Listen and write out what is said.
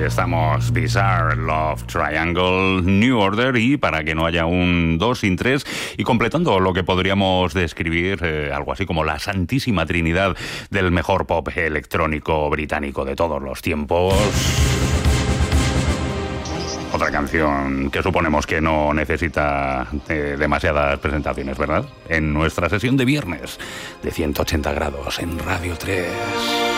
estamos Bizarre Love Triangle, New Order, y para que no haya un 2 sin 3, y completando lo que podríamos describir algo así como la santísima trinidad del mejor pop electrónico británico de todos los tiempos. Otra canción que suponemos que no necesita demasiadas presentaciones, ¿verdad? En nuestra sesión de viernes de 180 grados en Radio 3.